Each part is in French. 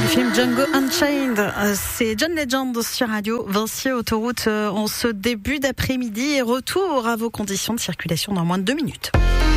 du film Django Unchained. C'est John Legend sur Radio Vinci Autoroute en ce début d'après-midi et retour à vos conditions de circulation dans moins de 2 minutes.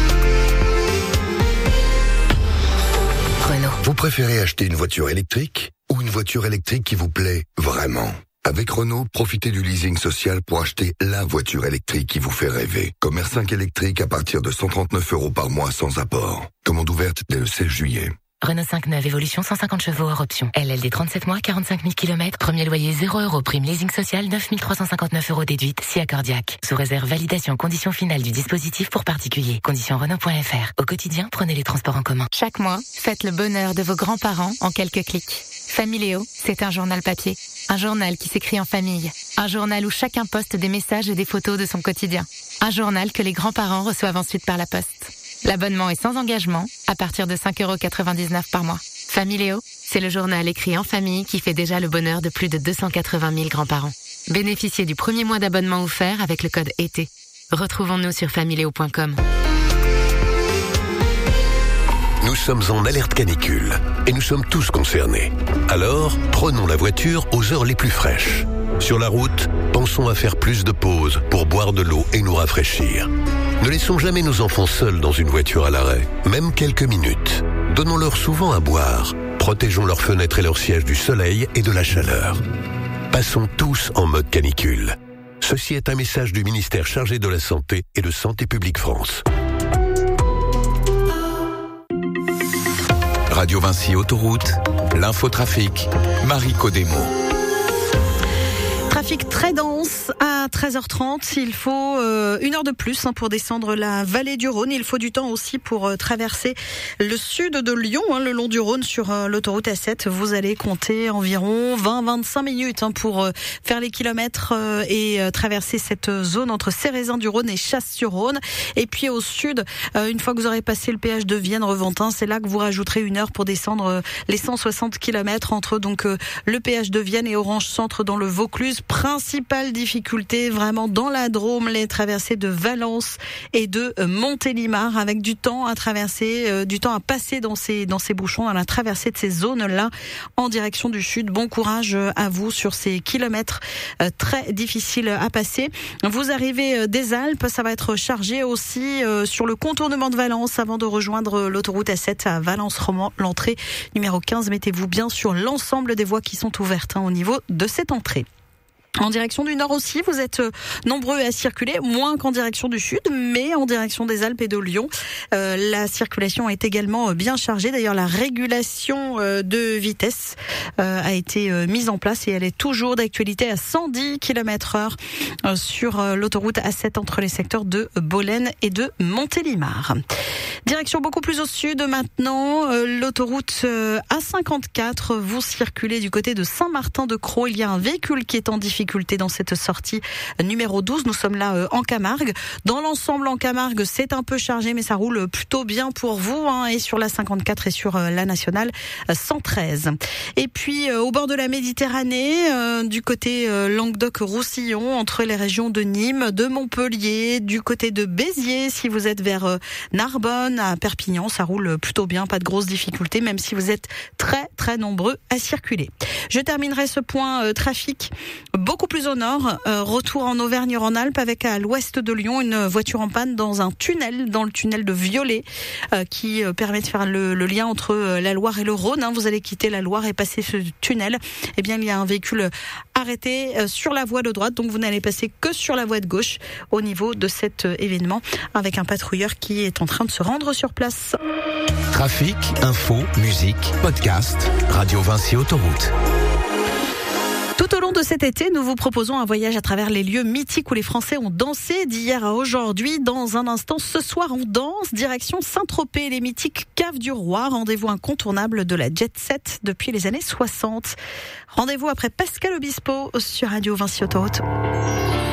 Renault. Vous préférez acheter une voiture électrique ou une voiture électrique qui vous plaît vraiment ? Avec Renault, profitez du leasing social pour acheter la voiture électrique qui vous fait rêver. Comme R5 électrique à partir de 139 € par mois sans apport. Commande ouverte dès le 16 juillet. Renault 5 neuve évolution 150 chevaux hors option. LLD 37 mois, 45 000 km. Premier loyer 0 €. Prime leasing social 9 359 € déduite si accordiaque. Sous réserve validation conditions finales du dispositif pour particuliers. Conditions Renault.fr. Au quotidien, prenez les transports en commun. Chaque mois, faites le bonheur de vos grands-parents en quelques clics. Familéo, c'est un journal papier. Un journal qui s'écrit en famille. Un journal où chacun poste des messages et des photos de son quotidien. Un journal que les grands-parents reçoivent ensuite par la poste. L'abonnement est sans engagement, à partir de 5,99 € par mois. Familéo, c'est le journal écrit en famille qui fait déjà le bonheur de plus de 280 000 grands-parents. Bénéficiez du premier mois d'abonnement offert avec le code ET. Retrouvons-nous sur familéo.com. Nous sommes en alerte canicule et nous sommes tous concernés. Alors, prenons la voiture aux heures les plus fraîches. Sur la route, pensons à faire plus de pauses pour boire de l'eau et nous rafraîchir. Ne laissons jamais nos enfants seuls dans une voiture à l'arrêt, même quelques minutes. Donnons-leur souvent à boire. Protégeons leurs fenêtres et leurs sièges du soleil et de la chaleur. Passons tous en mode canicule. Ceci est un message du ministère chargé de la Santé et de Santé publique France. Radio Vinci Autoroute, l'infotrafic, Marie Codemo. Trafic très dense à 13h30. Il faut 1 heure de plus pour descendre la vallée du Rhône. Il faut du temps aussi pour traverser le sud de Lyon, le long du Rhône sur l'autoroute A7. Vous allez compter environ 20-25 minutes pour faire les kilomètres et traverser cette zone entre Cérézin-du-Rhône et Chasse-sur-Rhône. Et puis au sud, une fois que vous aurez passé le péage de Vienne-Reventin, c'est là que vous rajouterez 1 heure pour descendre les 160 kilomètres entre donc le péage de Vienne et Orange Centre dans le Vaucluse. Principale difficulté vraiment dans la Drôme, les traversées de Valence et de Montélimar, avec du temps à traverser, du temps à passer dans ces bouchons, dans la traversée de ces zones-là en direction du sud. Bon courage à vous sur ces kilomètres très difficiles à passer. Vous arrivez des Alpes, ça va être chargé aussi sur le contournement de Valence avant de rejoindre l'autoroute A7 à Valence-Romand, l'entrée numéro 15. Mettez-vous bien sur l'ensemble des voies qui sont ouvertes au niveau de cette entrée. En direction du nord aussi, vous êtes nombreux à circuler, moins qu'en direction du sud, mais en direction des Alpes et de Lyon. La circulation est également bien chargée. D'ailleurs, la régulation de vitesse a été mise en place et elle est toujours d'actualité à 110 km/h sur l'autoroute A7 entre les secteurs de Bolène et de Montélimar. Direction beaucoup plus au sud maintenant, l'autoroute A54, vous circulez du côté de Saint-Martin-de-Crau. Il y a un véhicule qui est en difficulté dans cette sortie numéro 12. Nous sommes là en Camargue. Dans l'ensemble en Camargue, c'est un peu chargé, mais ça roule plutôt bien pour vous, et sur la 54 et sur la nationale 113. Et puis au bord de la Méditerranée, du côté Languedoc-Roussillon, entre les régions de Nîmes, de Montpellier, du côté de Béziers, si vous êtes vers Narbonne, à Perpignan, ça roule plutôt bien, pas de grosses difficultés, même si vous êtes très très nombreux à circuler. Je terminerai ce point trafic beaucoup plus au nord, retour en Auvergne-Rhône-Alpes avec à l'ouest de Lyon une voiture en panne dans un tunnel, dans le tunnel de Viollet, qui permet de faire le lien entre la Loire et le Rhône. Vous allez quitter la Loire et passer ce tunnel. Eh bien, il y a un véhicule arrêté sur la voie de droite, donc vous n'allez passer que sur la voie de gauche au niveau de cet événement, avec un patrouilleur qui est en train de se rendre sur place. Trafic, info, musique, podcast, Radio Vinci Autoroute. Tout au long de cet été, nous vous proposons un voyage à travers les lieux mythiques où les Français ont dansé d'hier à aujourd'hui. Dans un instant, ce soir, on danse direction Saint-Tropez, les mythiques Caves du Roi. Rendez-vous incontournable de la jet set depuis les années 60. Rendez-vous après Pascal Obispo sur Radio Vinci Autoroute.